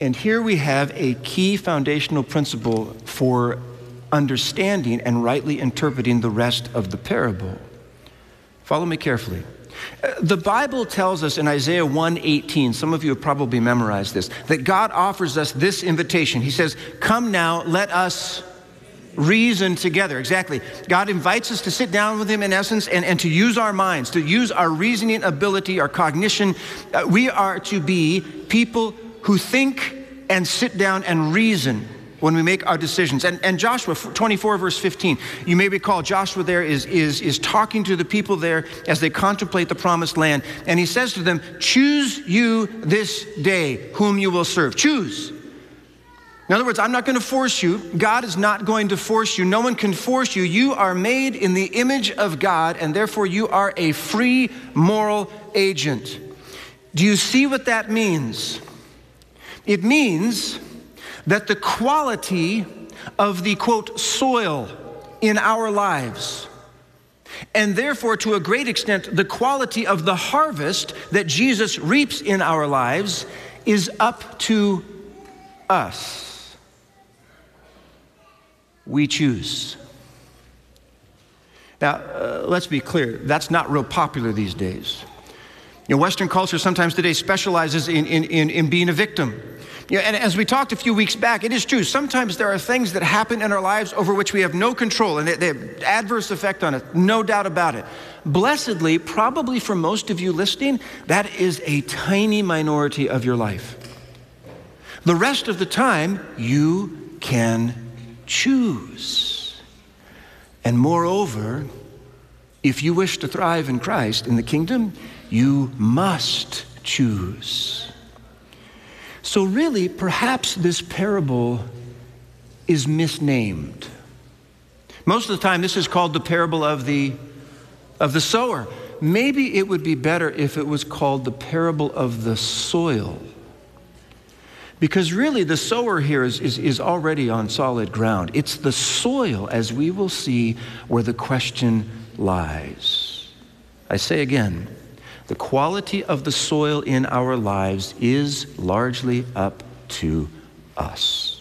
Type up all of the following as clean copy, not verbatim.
And here we have a key foundational principle for understanding and rightly interpreting the rest of the parable. Follow me carefully. The Bible tells us in Isaiah 1:18, some of you have probably memorized this, that God offers us this invitation. He says, "Come now, let us reason together." Exactly. God invites us to sit down with him in essence and to use our minds, to use our reasoning ability, our cognition. We are to be people who think and sit down and reason when we make our decisions. And Joshua 24 verse 15, you may recall Joshua there is talking to the people there as they contemplate the promised land. And he says to them, "Choose you this day whom you will serve." Choose. In other words, I'm not going to force you. God is not going to force you. No one can force you. You are made in the image of God, and therefore you are a free moral agent. Do you see what that means? It means that the quality of the, quote, soil in our lives, and therefore to a great extent the quality of the harvest that Jesus reaps in our lives, is up to us. We choose. Now, let's be clear, that's not real popular these days. You know, Western culture sometimes today specializes in being a victim. Yeah, and as we talked a few weeks back, it is true. Sometimes there are things that happen in our lives over which we have no control, and they have adverse effect on us, no doubt about it. Blessedly, probably for most of you listening, that is a tiny minority of your life. The rest of the time, you can choose. And moreover, if you wish to thrive in Christ, in the kingdom, you must choose. So really, perhaps this parable is misnamed. Most of the time, this is called the parable of the sower. Maybe it would be better if it was called the parable of the soil. Because really, the sower here is already on solid ground. It's the soil, as we will see, where the question lies. I say again, the quality of the soil in our lives is largely up to us.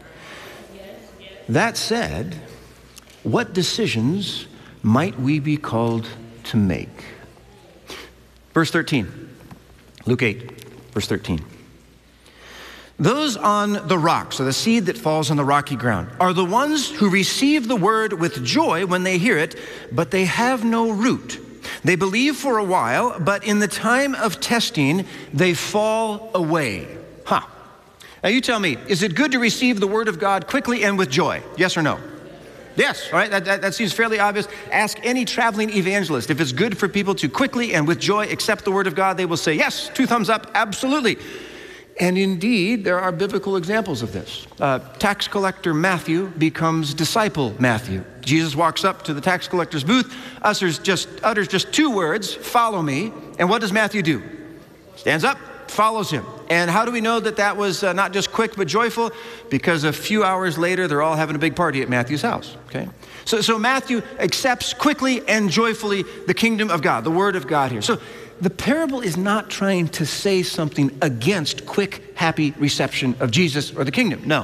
That said, what decisions might we be called to make? Verse 13, Luke 8, verse 13. Those on the rock, so the seed that falls on the rocky ground, are the ones who receive the word with joy when they hear it, but they have no root. They believe for a while, but in the time of testing, they fall away. Now you tell me, is it good to receive the word of God quickly and with joy? Yes or no? Yes, all right, that seems fairly obvious. Ask any traveling evangelist if it's good for people to quickly and with joy accept the word of God. They will say, yes, 2 thumbs up, absolutely. And indeed, there are biblical examples of this. Tax collector Matthew becomes disciple Matthew. Jesus walks up to the tax collector's booth, utters just 2 words, "Follow me." And what does Matthew do? Stands up, follows him. And how do we know that was not just quick but joyful? Because a few hours later, they're all having a big party at Matthew's house, okay? So Matthew accepts quickly and joyfully the kingdom of God, the word of God here. So the parable is not trying to say something against quick, happy reception of Jesus or the kingdom. No.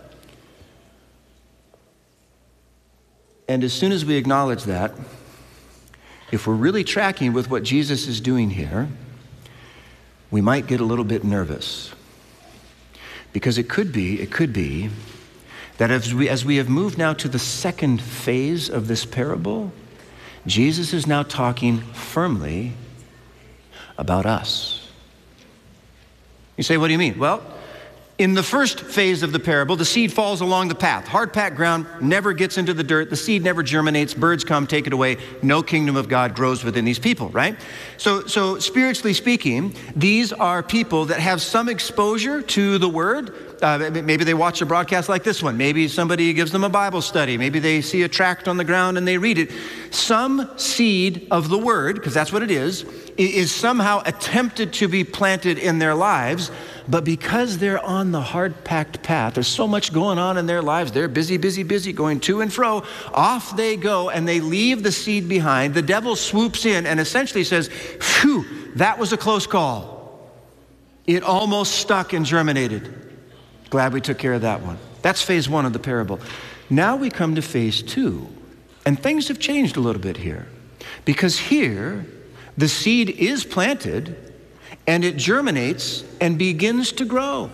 And as soon as we acknowledge that, if we're really tracking with what Jesus is doing here, we might get a little bit nervous. Because it could be that as we have moved now to the second phase of this parable, Jesus is now talking firmly about us. You say, what do you mean? Well, in the first phase of the parable, the seed falls along the path. Hard-packed ground, never gets into the dirt. The seed never germinates. Birds come, take it away. No kingdom of God grows within these people, right? So spiritually speaking, these are people that have some exposure to the word. Maybe they watch a broadcast like this one. Maybe somebody gives them a Bible study. Maybe they see a tract on the ground and they read it. Some seed of the word, because that's what it is somehow attempted to be planted in their lives. But because they're on the hard-packed path, there's so much going on in their lives. They're busy, going to and fro. Off they go, and they leave the seed behind. The devil swoops in and essentially says, phew, that was a close call. It almost stuck and germinated. Glad we took care of that one. That's phase one of the parable. Now we come to phase two. And things have changed a little bit here. Because here, the seed is planted, and it germinates and begins to grow.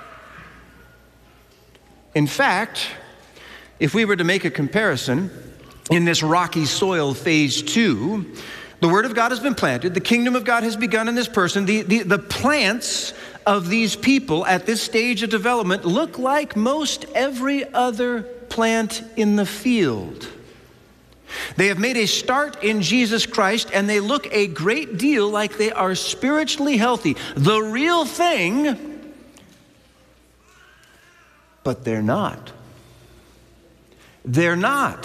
In fact, if we were to make a comparison, in this rocky soil phase two, the Word of God has been planted, the kingdom of God has begun in this person. The plants of these people at this stage of development look like most every other plant in the field. They have made a start in Jesus Christ, and they look a great deal like they are spiritually healthy. The real thing, but they're not. They're not.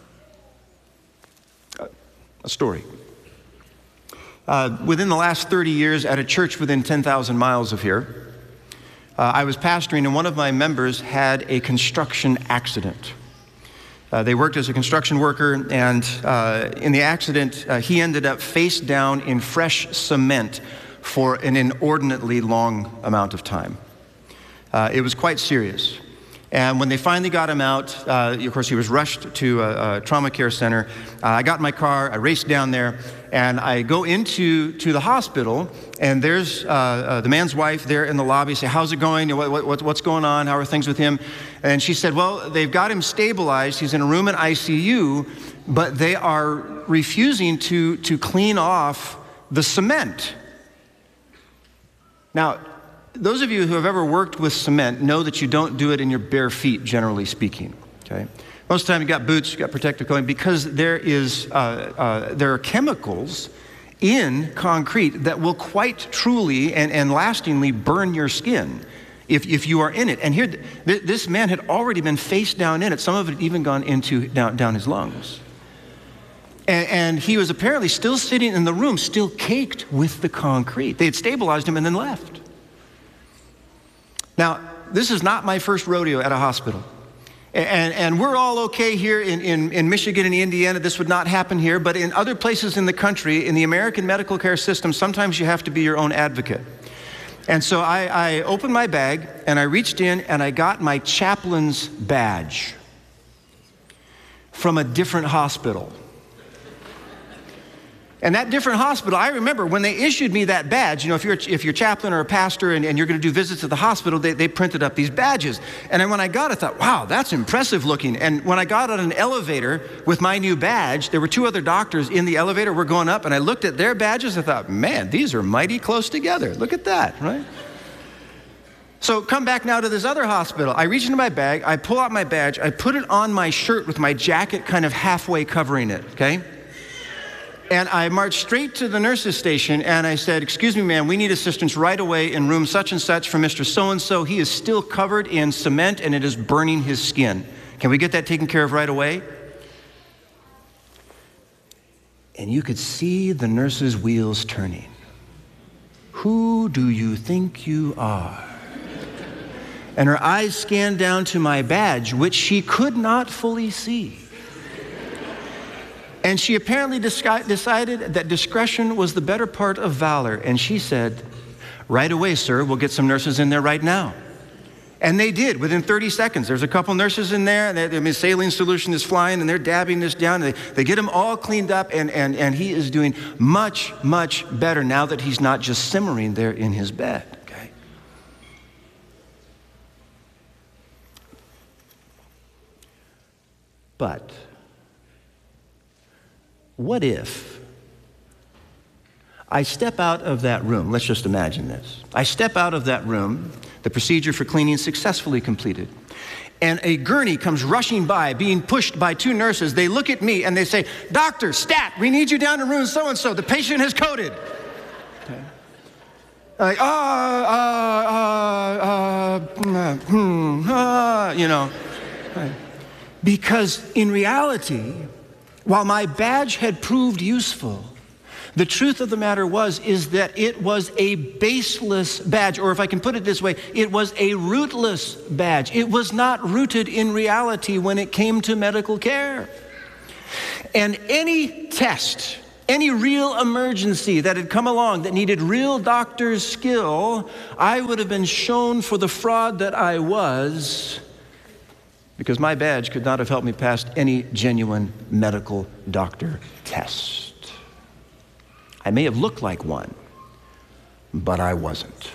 A story. Within the last 30 years, at a church within 10,000 miles of here, I was pastoring, and one of my members had a construction accident. They worked as a construction worker, and in the accident, he ended up face down in fresh cement for an inordinately long amount of time. It was quite serious. And when they finally got him out, of course, he was rushed to a trauma care center. I got in my car, I raced down there, and I go into the hospital, and there's the man's wife there in the lobby. I say, how's it going? What's going on? How are things with him? And she said, well, they've got him stabilized. He's in a room in ICU, but they are refusing to clean off the cement. Now, those of you who have ever worked with cement know that you don't do it in your bare feet, generally speaking, okay? Most of the time you got boots, you got protective clothing, because there are chemicals in concrete that will quite truly and lastingly burn your skin if you are in it. And here, this man had already been face down in it. Some of it had even gone down his lungs. And he was apparently still sitting in the room, still caked with the concrete. They had stabilized him and then left. Now, this is not my first rodeo at a hospital. And we're all okay here in Michigan and Indiana. This would not happen here. But in other places in the country, in the American medical care system, sometimes you have to be your own advocate. And so I opened my bag, and I reached in, and I got my chaplain's badge from a different hospital. And that different hospital, I remember when they issued me that badge, you know, if you're a chaplain or a pastor and you're going to do visits at the hospital, they printed up these badges. And when I got it, I thought, wow, that's impressive looking. And when I got on an elevator with my new badge, there were two other doctors in the elevator. We're going up, and I looked at their badges. I thought, man, these are mighty close together. Look at that, right? So come back now to this other hospital. I reach into my bag, I pull out my badge, I put it on my shirt with my jacket kind of halfway covering it, okay? And I marched straight to the nurse's station, and I said, excuse me, ma'am, we need assistance right away in room such and such for Mr. So-and-so. He is still covered in cement, and it is burning his skin. Can we get that taken care of right away? And you could see the nurse's wheels turning. Who do you think you are? And her eyes scanned down to my badge, which she could not fully see. And she apparently decided that discretion was the better part of valor. And she said, right away, sir, we'll get some nurses in there right now. And they did within 30 seconds. There's a couple nurses in there, and saline solution is flying, and they're dabbing this down. And they get him all cleaned up, and he is doing much, much better now that he's not just simmering there in his bed. Okay? But what if I step out of that room? Let's just imagine this. I step out of that room, the procedure for cleaning successfully completed, and a gurney comes rushing by, being pushed by two nurses. They look at me and they say, Doctor, stat, we need you down in room so-and-so. The patient has coded. Okay. Like, you know. Because in reality, while my badge had proved useful, the truth of the matter is that it was a baseless badge, or if I can put it this way, it was a rootless badge. It was not rooted in reality when it came to medical care. And any test Any real emergency that had come along that needed real doctor's skill, I would have been shown for the fraud that I was, because my badge could not have helped me pass any genuine medical doctor test. I may have looked like one, but I wasn't.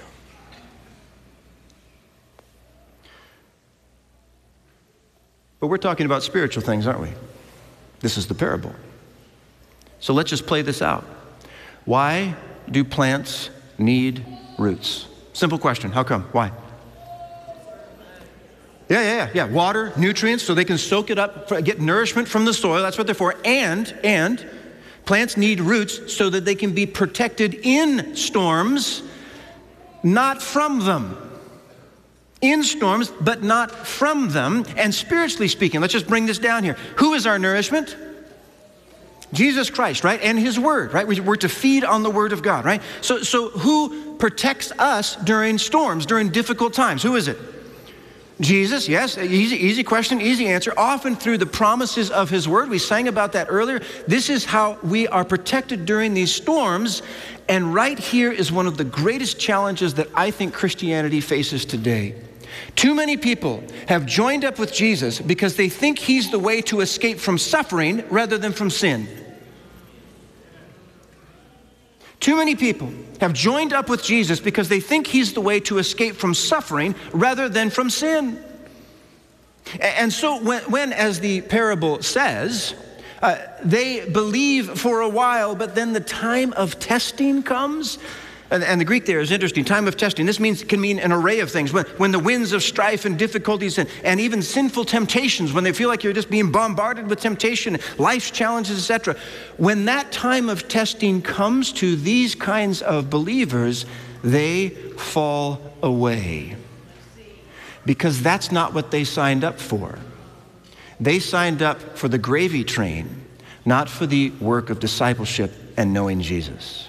But we're talking about spiritual things, aren't we? This is the parable. So let's just play this out. Why do plants need roots? Simple question. How come? Why? Yeah. Water, nutrients, so they can soak it up, get nourishment from the soil. That's what they're for. And plants need roots so that they can be protected in storms, not from them. In storms, but not from them. And spiritually speaking, let's just bring this down here. Who is our nourishment? Jesus Christ, right? And His Word, right? We're to feed on the Word of God, right? So who protects us during storms, during difficult times? Who is it? Jesus, yes. Easy question, easy answer. Often through the promises of His Word. We sang about that earlier. This is how we are protected during these storms. And right here is one of the greatest challenges that I think Christianity faces today. Too many people have joined up with Jesus because they think He's the way to escape from suffering rather than from sin. Too many people have joined up with Jesus because they think He's the way to escape from suffering rather than from sin. And so when as the parable says, they believe for a while, but then the time of testing comes. And the Greek there is interesting. Time of testing. This can mean an array of things. When the winds of strife and difficulties and even sinful temptations, when they feel like you're just being bombarded with temptation, life's challenges, etc. When that time of testing comes to these kinds of believers, they fall away. Because that's not what they signed up for. They signed up for the gravy train, not for the work of discipleship and knowing Jesus.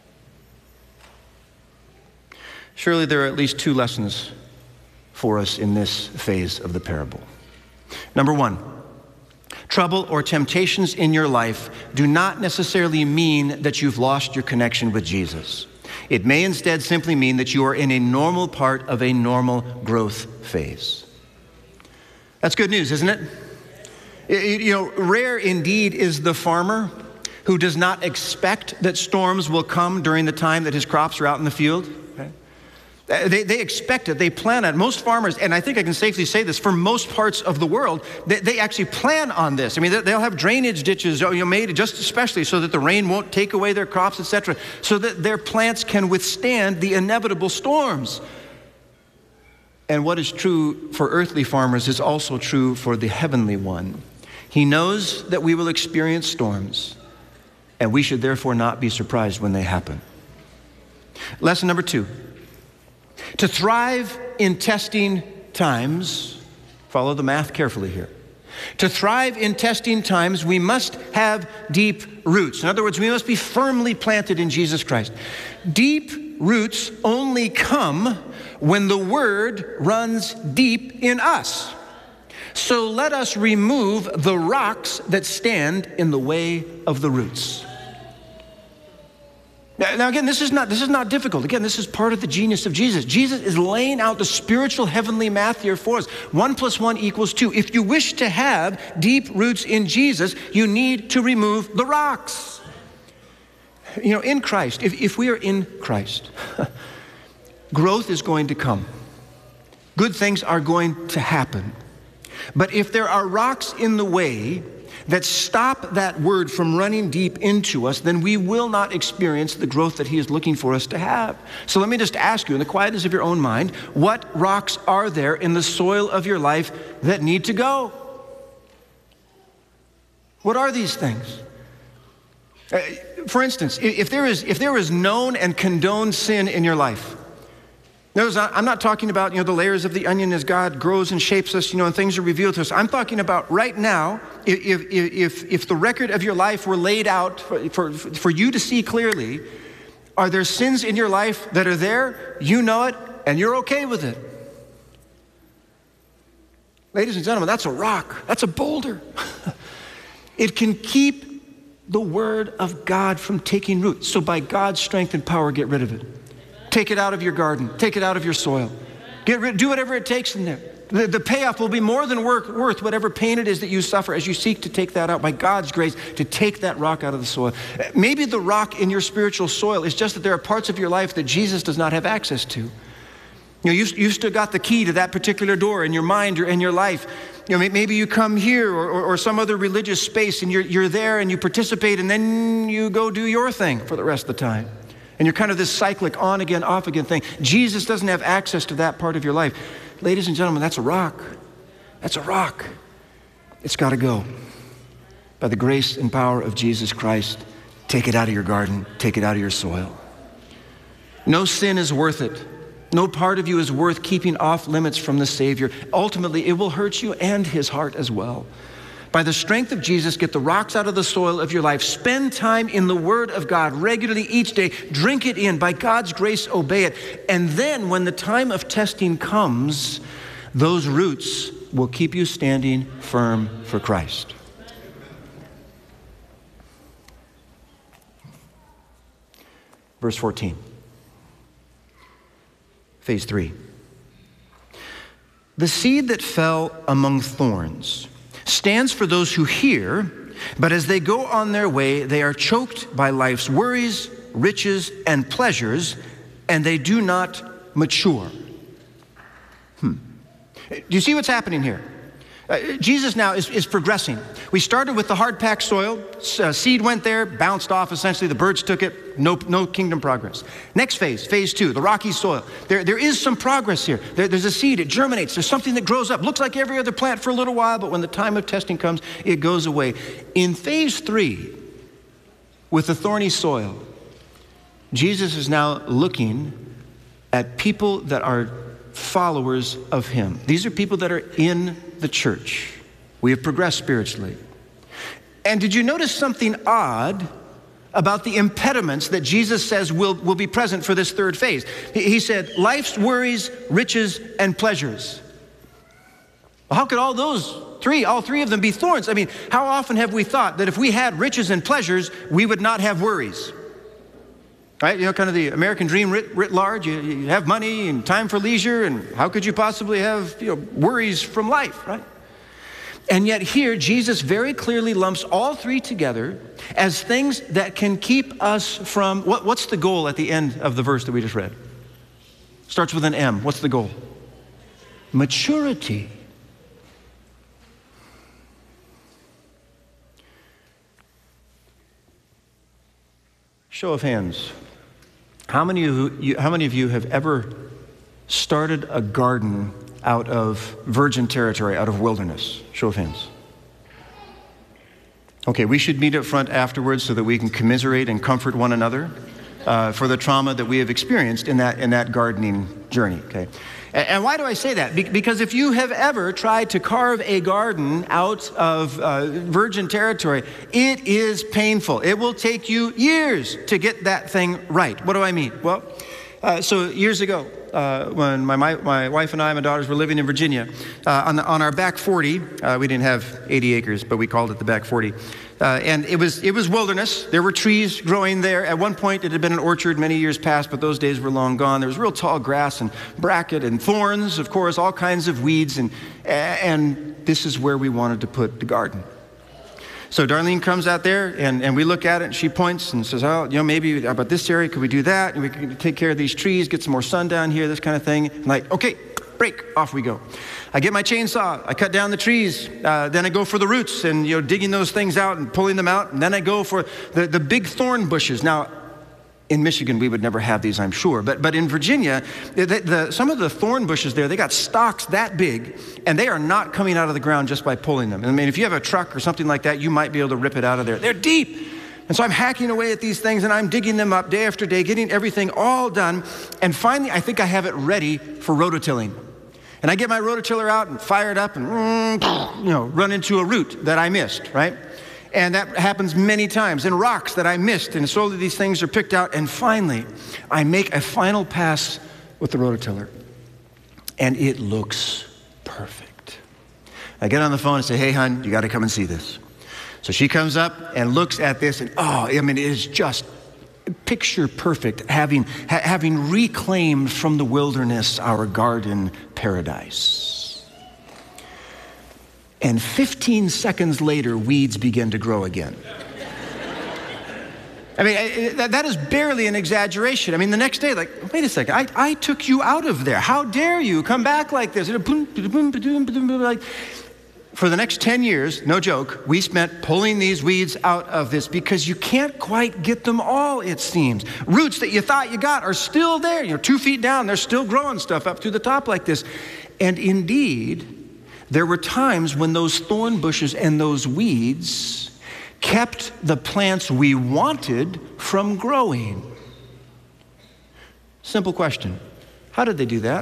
Surely there are at least two lessons for us in this phase of the parable. Number one, trouble or temptations in your life do not necessarily mean that you've lost your connection with Jesus. It may instead simply mean that you are in a normal part of a normal growth phase. That's good news, isn't it? Rare indeed is the farmer who does not expect that storms will come during the time that his crops are out in the field. They expect it, they plan it. Most farmers, and I think I can safely say this, for most parts of the world, they actually plan on this. I mean, they'll have drainage ditches made just especially so that the rain won't take away their crops, etc., so that their plants can withstand the inevitable storms. And what is true for earthly farmers is also true for the heavenly one. He knows that we will experience storms, and we should therefore not be surprised when they happen. Lesson number two. To thrive in testing times, follow the math carefully here. To thrive in testing times, we must have deep roots. In other words, we must be firmly planted in Jesus Christ. Deep roots only come when the Word runs deep in us. So let us remove the rocks that stand in the way of the roots. Now again, this is not difficult. Again, this is part of the genius of Jesus. Jesus is laying out the spiritual heavenly math here for us. 1 + 1 = 2. If you wish to have deep roots in Jesus, you need to remove the rocks. In Christ, if we are in Christ, growth is going to come. Good things are going to happen. But if there are rocks in the way that stop that Word from running deep into us, then we will not experience the growth that He is looking for us to have. So let me just ask you, in the quietness of your own mind, what rocks are there in the soil of your life that need to go? What are these things? For instance, if there is known and condoned sin in your life, notice, I'm not talking about, the layers of the onion as God grows and shapes us, and things are revealed to us. I'm talking about right now, if the record of your life were laid out for you to see clearly, are there sins in your life that are there, you know it, and you're okay with it? Ladies and gentlemen, that's a rock. That's a boulder. It can keep the word of God from taking root. So by God's strength and power, get rid of it. Take it out of your garden. Take it out of your soil. Do whatever it takes in there. The payoff will be more than worth whatever pain it is that you suffer as you seek to take that out by God's grace, to take that rock out of the soil. Maybe the rock in your spiritual soil is just that there are parts of your life that Jesus does not have access to. You know, you've still got the key to that particular door in your mind or in your life. You know, maybe you come here or some other religious space and you're there and you participate and then you go do your thing for the rest of the time. And you're kind of this cyclic on again, off again thing. Jesus doesn't have access to that part of your life. Ladies and gentlemen, that's a rock. That's a rock. It's got to go. By the grace and power of Jesus Christ, take it out of your garden, take it out of your soil. No sin is worth it. No part of you is worth keeping off limits from the Savior. Ultimately, it will hurt you and his heart as well. By the strength of Jesus, get the rocks out of the soil of your life. Spend time in the Word of God regularly each day. Drink it in. By God's grace, obey it. And then when the time of testing comes, those roots will keep you standing firm for Christ. Verse 14. Phase 3. The seed that fell among thorns stands for those who hear, but as they go on their way, they are choked by life's worries, riches, and pleasures, and they do not mature. Do you see what's happening here? Jesus now is progressing. We started with the hard-packed soil. Seed went there, bounced off. Essentially, the birds took it. No kingdom progress. Next phase, phase 2, the rocky soil. There is some progress here. There's a seed. It germinates. There's something that grows up. Looks like every other plant for a little while, but when the time of testing comes, it goes away. In phase 3, with the thorny soil, Jesus is now looking at people that are followers of him. These are people that are in the church. We have progressed spiritually. And did you notice something odd about the impediments that Jesus says will be present for this third phase? He said, life's worries, riches, and pleasures. Well, how could all three of them be thorns? I mean, how often have we thought that if we had riches and pleasures, we would not have worries? Right? You know, kind of the American dream writ large. You have money and time for leisure, and how could you possibly have, worries from life, right? And yet here, Jesus very clearly lumps all three together as things that can keep us from, what's the goal at the end of the verse that we just read? Starts with an M. What's the goal? Maturity. Show of hands. How many of you have ever started a garden out of virgin territory, out of wilderness? Show of hands. Okay, we should meet up front afterwards so that we can commiserate and comfort one another for the trauma that we have experienced in that gardening journey, okay? And why do I say that? Because if you have ever tried to carve a garden out of virgin territory, it is painful. It will take you years to get that thing right. What do I mean? Well, so years ago, when my wife and I, my daughters, were living in Virginia, on our back 40, we didn't have 80 acres, but we called it the back 40. And it was wilderness. There were trees growing there. At one point, it had been an orchard many years past, but those days were long gone. There was real tall grass and bracket and thorns, of course, all kinds of weeds. And this is where we wanted to put the garden. So Darlene comes out there, and we look at it, and she points and says, oh, maybe about this area, could we do that? And we could take care of these trees, get some more sun down here, this kind of thing. I'm like, okay, break, off we go. I get my chainsaw, I cut down the trees, then I go for the roots and, digging those things out and pulling them out. And then I go for the big thorn bushes. Now, in Michigan, we would never have these, I'm sure. But in Virginia, some of the thorn bushes there, they got stalks that big, and they are not coming out of the ground just by pulling them. I mean, if you have a truck or something like that, you might be able to rip it out of there. They're deep. And so I'm hacking away at these things, and I'm digging them up day after day, getting everything all done. And finally, I think I have it ready for rototilling. And I get my rototiller out and fire it up and, run into a root that I missed, right? And that happens many times. And rocks that I missed, and slowly these things are picked out. And finally, I make a final pass with the rototiller. And it looks perfect. I get on the phone and say, hey, hon, you got to come and see this. So she comes up and looks at this, and it is just picture perfect, having reclaimed from the wilderness our garden paradise. And 15 seconds later, weeds begin to grow again. That is barely an exaggeration. The next day, wait a second, I took you out of there. How dare you come back like this? For the next 10 years, no joke, we spent pulling these weeds out of this because you can't quite get them all, it seems. Roots that you thought you got are still there. You're 2 feet down, they're still growing stuff up through the top like this. And indeed, there were times when those thorn bushes and those weeds kept the plants we wanted from growing. Simple question. How did they do that?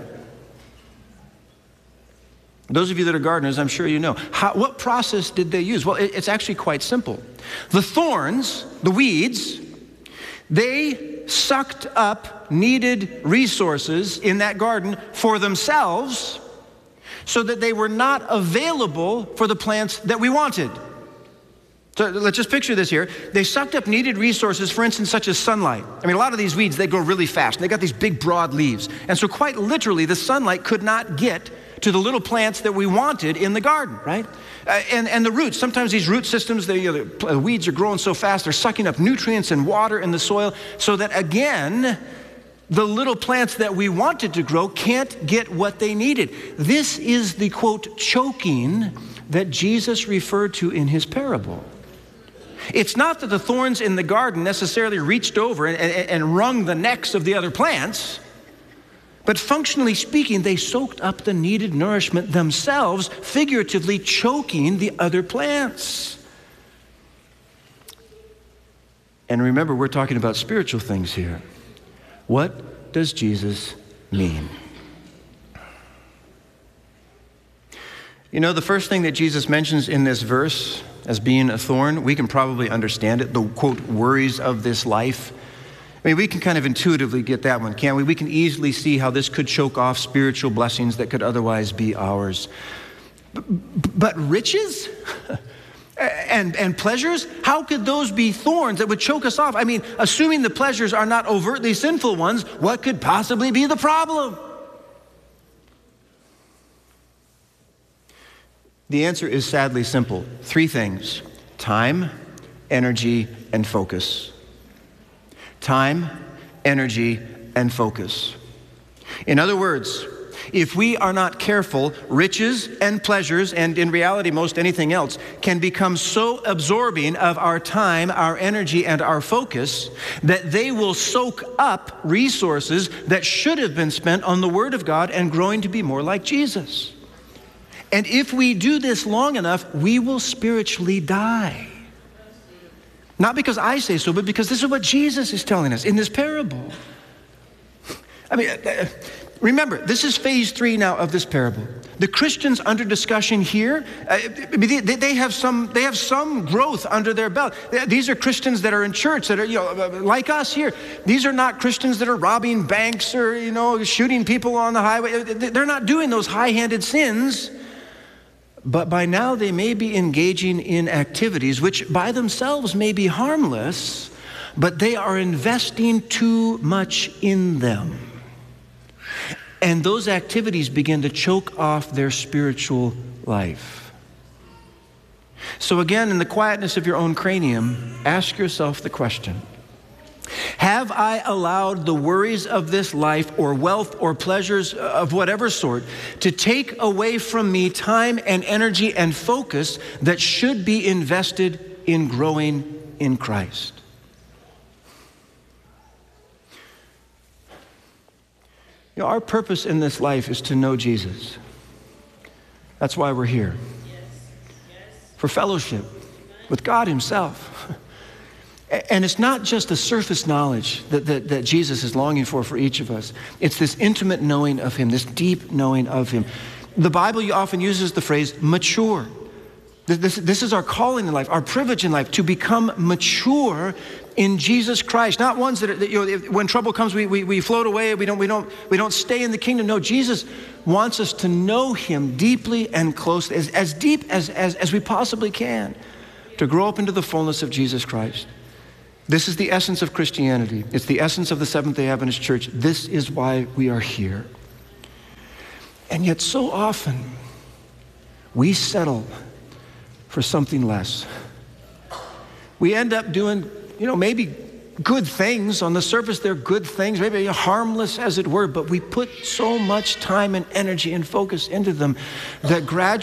Those of you that are gardeners, I'm sure you know. What process did they use? Well, it's actually quite simple. The thorns, the weeds, they sucked up needed resources in that garden for themselves so that they were not available for the plants that we wanted. So let's just picture this here. They sucked up needed resources, for instance, such as sunlight. A lot of these weeds, they grow really fast. They got these big, broad leaves. And so quite literally, the sunlight could not get to the little plants that we wanted in the garden, right? And the roots, sometimes these root systems, the weeds are growing so fast, they're sucking up nutrients and water in the soil so that, again, the little plants that we wanted to grow can't get what they needed. This is the, quote, choking that Jesus referred to in his parable. It's not that the thorns in the garden necessarily reached over and wrung the necks of the other plants, but functionally speaking, they soaked up the needed nourishment themselves, figuratively choking the other plants. And remember, we're talking about spiritual things here. What does Jesus mean? The first thing that Jesus mentions in this verse as being a thorn, we can probably understand it, the, quote, worries of this life. We can kind of intuitively get that one, can't we? We can easily see how this could choke off spiritual blessings that could otherwise be ours. But riches and pleasures, how could those be thorns that would choke us off? Assuming the pleasures are not overtly sinful ones, what could possibly be the problem? The answer is sadly simple. 3 things: time, energy, and focus. Time, energy, and focus. In other words, if we are not careful, riches and pleasures, and in reality most anything else, can become so absorbing of our time, our energy, and our focus that they will soak up resources that should have been spent on the Word of God and growing to be more like Jesus. And if we do this long enough, we will spiritually die. Not because I say so, but because this is what Jesus is telling us in this parable. Remember, this is phase 3 now of this parable. The Christians under discussion here, they have some growth under their belt. These are Christians that are in church, that are, like us here. These are not Christians that are robbing banks or, shooting people on the highway. They're not doing those high-handed sins. But by now they may be engaging in activities which by themselves may be harmless, but they are investing too much in them. And those activities begin to choke off their spiritual life. So again, in the quietness of your own cranium, ask yourself the question: have I allowed the worries of this life or wealth or pleasures of whatever sort to take away from me time and energy and focus that should be invested in growing in Christ? Our purpose in this life is to know Jesus. That's why we're here. For fellowship with God himself. And it's not just the surface knowledge that Jesus is longing for each of us. It's this intimate knowing of him, this deep knowing of him. The Bible often uses the phrase mature. This is our calling in life, our privilege in life, to become mature in Jesus Christ. Not ones that when trouble comes, we float away, we don't stay in the kingdom. No, Jesus wants us to know him deeply and closely, as deep as we possibly can. to grow up into the fullness of Jesus Christ. This is the essence of Christianity. It's the essence of the Seventh-day Adventist Church. This is why we are here. And yet so often, we settle for something less. We end up doing, maybe good things. On the surface, they're good things, maybe harmless as it were, but we put so much time and energy and focus into them that gradually